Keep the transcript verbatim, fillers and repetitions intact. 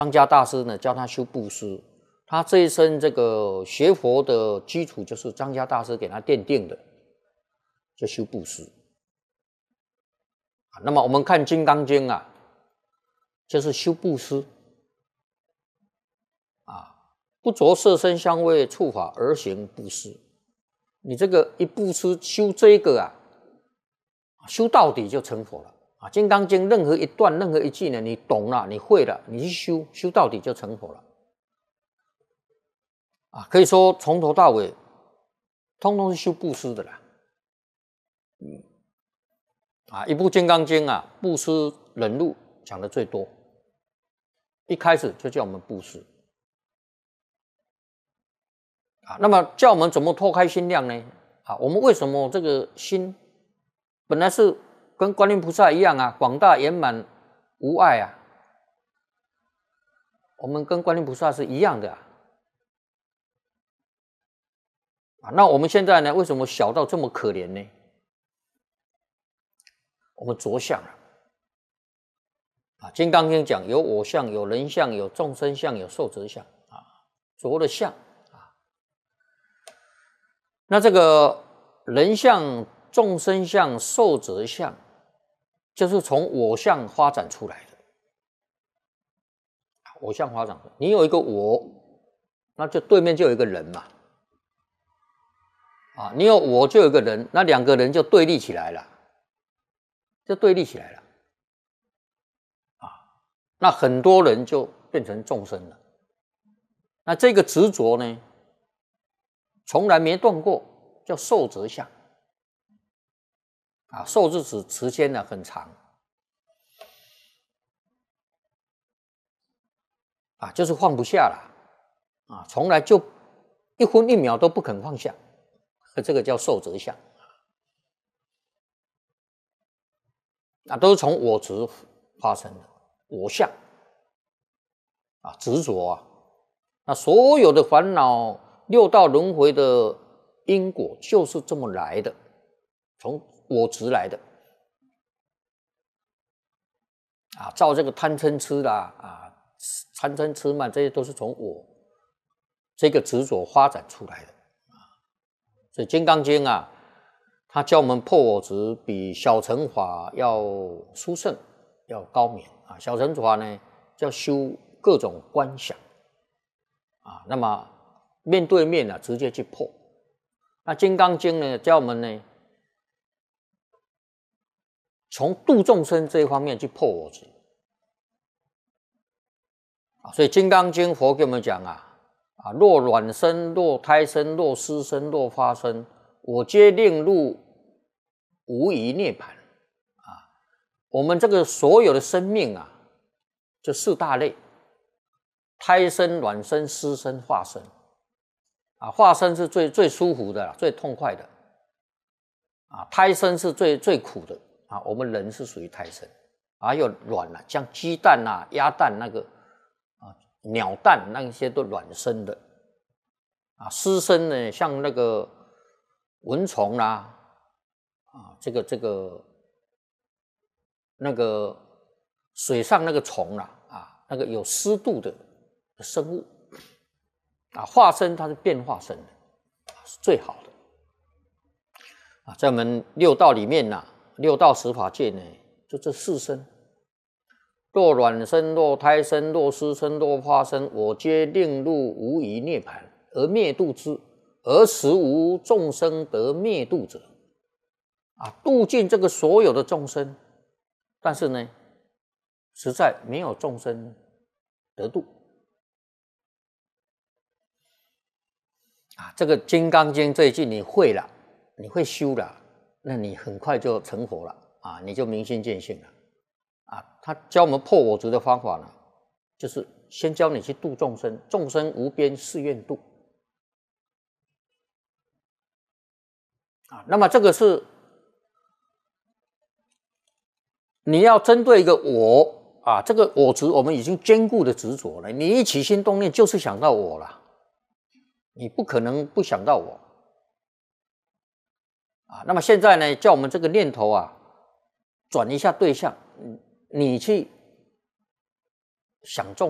张家大师呢教他修布施，他这一生这个学佛的基础就是张家大师给他奠定的，就修布施。那么我们看《金刚经》啊，就是修布施啊，不着色身香味触法而行布施。你这个一布施修这个啊，修到底就成佛了。啊，《金刚经》任何一段、任何一句呢，你懂了，你会了，你去修，修到底就成佛了。啊，可以说从头到尾，通通是修布施的啦。嗯，啊，一部《金刚经》啊，布施忍辱讲的最多，一开始就叫我们布施。啊，那么叫我们怎么拓开心量呢？啊，我们为什么这个心本来是跟观音菩萨一样啊，广大圆满无碍啊。我们跟观音菩萨是一样的啊。啊，那我们现在呢，为什么小到这么可怜呢？我们着相了。啊，《金刚经》讲有我相、有人相、有众生相、有寿者相啊，着了相啊。那这个人相、众生相、寿者相，就是从我相发展出来的。我相发展，你有一个我，那就对面就有一个人嘛。啊，你有我就有一个人，那两个人就对立起来了，就对立起来了。啊，那很多人就变成众生了。那这个执着呢，从来没断过，叫寿者相。啊，寿是指时间呢很长，啊，就是放不下了，啊，从来就一分一秒都不肯放下，这个叫寿者相。啊，都是从我执发生的，我相，啊，执着啊，那所有的烦恼、六道轮回的因果就是这么来的，从我执来的。啊，造这个贪嗔痴啦，啊，贪嗔痴慢，这些都是从我这个执着发展出来的。啊，所以《金刚经》啊，它教我们破我执，比小乘法要殊胜，要高明啊。小乘法呢，叫修各种观想啊，那么面对面啊，直接去破。那《金刚经》呢，教我们呢，从度众生这一方面去破我执啊。所以《金刚经》佛给我们讲啊，啊，若卵生，若胎生，若湿生，若发生，我皆令入无余涅槃啊。我们这个所有的生命啊，就四大类：胎生、卵生、湿生、化生。啊，化生是最最舒服的啦，最痛快的。啊，胎生是最最苦的。啊，我们人是属于胎生，还有卵啊，像鸡蛋啊、鸭蛋那个啊、鸟蛋那些都卵生的。啊，湿生呢，像那个蚊虫啦、啊，啊，这个这个那个水上那个虫啦、啊，啊，那个有湿度的生物，啊，化生它是变化生的，是最好的。啊，在我们六道里面呐、啊。六道十法界呢，就这四生：若卵生，若胎生，若湿生，若化生，我皆令入无余涅槃，而灭度之，而实无众生得灭度者。啊，度尽这个所有的众生，但是呢，实在没有众生得度。啊，这个《金刚经》这一句你会了，你会修了。那你很快就成佛了啊，你就明心见性了啊。他教我们破我执的方法呢，就是先教你去度众生，众生无边誓愿度啊。那么这个是你要针对一个我啊，这个我执我们已经坚固的执着了，你一起心动念就是想到我了，你不可能不想到我。啊，那么现在呢，叫我们这个念头啊，转一下对象，你去想众。